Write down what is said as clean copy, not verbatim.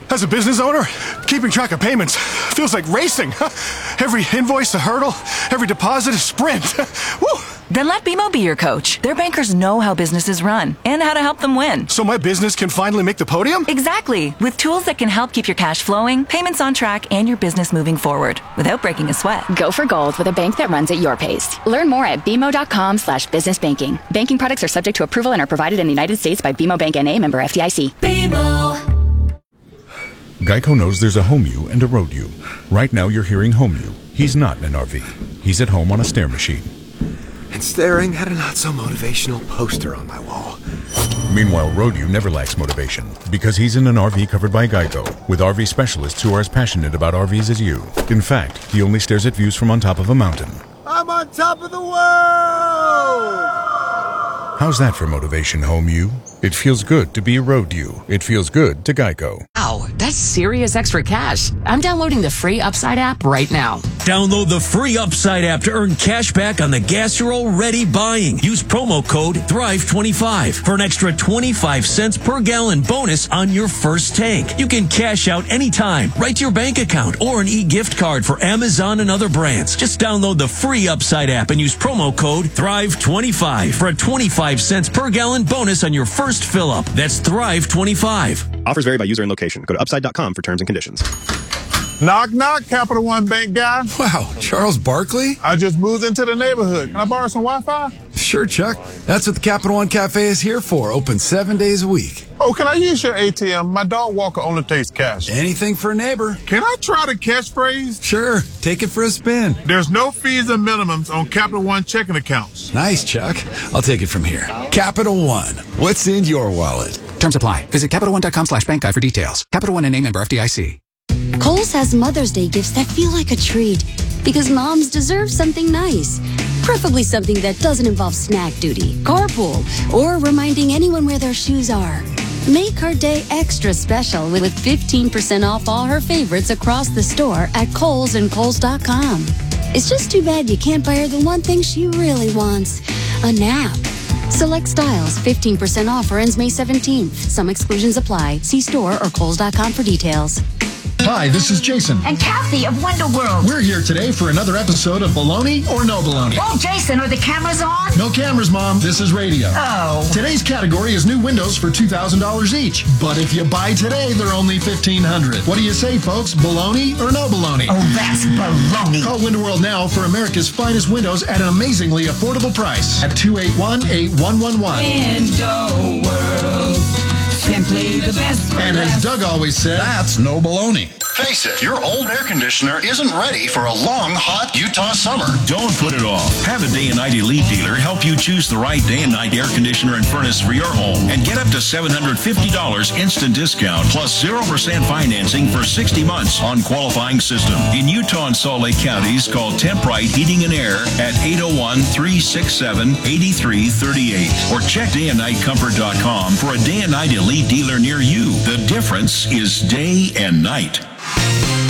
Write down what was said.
As a business owner, keeping track of payments feels like racing. Every invoice a hurdle, every deposit a sprint. Woo! Then let BMO be your coach. Their bankers know how businesses run and how to help them win. So my business can finally make the podium? Exactly. With tools that can help keep your cash flowing, payments on track, and your business moving forward without breaking a sweat. Go for gold with a bank that runs at your pace. Learn more at bmo.com/businessbanking. Banking products are subject to approval and are provided in the United States by BMO Bank N.A. member FDIC. BMO. Geico knows there's a home you and a road you. Right now you're hearing home you. He's not in an RV. He's at home on a stair machine. And staring at a not-so-motivational poster on my wall. Meanwhile, road you never lacks motivation because he's in an RV covered by Geico with RV specialists who are as passionate about RVs as you. In fact, he only stares at views from on top of a mountain. I'm on top of the world! How's that for motivation, home you? It feels good to be a road you. It feels good to Geico. Wow, that's serious extra cash. I'm downloading the free Upside app right now. Download the free Upside app to earn cash back on the gas you're already buying. Use promo code THRIVE25 for an extra 25 cents per gallon bonus on your first tank. You can cash out anytime, right to your bank account, or an e-gift card for Amazon and other brands. Just download the free Upside app and use promo code THRIVE25 for a 25 cents per gallon bonus on your first fill up. That's THRIVE25. Offers vary by user and location. Go to upside.com for terms and conditions. Knock, knock, Capital One Bank guy. Wow, Charles Barkley? I just moved into the neighborhood. Can I borrow some Wi-Fi? Sure, Chuck. That's what the Capital One Cafe is here for. Open 7 days a week. Oh, can I use your ATM? My dog walker only takes cash. Anything for a neighbor. Can I try the catchphrase? Sure. Take it for a spin. There's no fees or minimums on Capital One checking accounts. Nice, Chuck. I'll take it from here. Capital One. What's in your wallet? Terms apply. Visit CapitalOne.com/bankguide for details. Capital One N.A. member FDIC. Kohl's has Mother's Day gifts that feel like a treat because moms deserve something nice. Preferably something that doesn't involve snack duty, carpool, or reminding anyone where their shoes are. Make her day extra special with 15% off all her favorites across the store at Kohl's and Kohls.com. It's just too bad you can't buy her the one thing she really wants, a nap. Select styles, 15% off or ends May 17th. Some exclusions apply. See store or Kohls.com for details. Hi, this is Jason. And Kathy of Wonder World. We're here today for another episode of Baloney or No Baloney. Oh, Jason, are the cameras on? No cameras, Mom. This is radio. Oh. Today's category is new windows for $2,000 each. But if you buy today, they're only $1,500. What do you say, folks? Baloney or no baloney? Oh, that's baloney. Call Window World now for America's finest windows at an amazingly affordable price at 281-8111. Window World. Simply the best. And as Doug always said, that's no baloney. Face it, your old air conditioner isn't ready for a long, hot Utah summer. Don't put it off. Have a Day and Night Elite dealer help you choose the right day and night air conditioner and furnace for your home and get up to $750 instant discount plus 0% financing for 60 months on qualifying system. In Utah and Salt Lake counties, call Temprite Heating and Air at 801-367-8338 or check dayandnightcomfort.com for a Day and Night Elite dealer near you. The difference is day and night.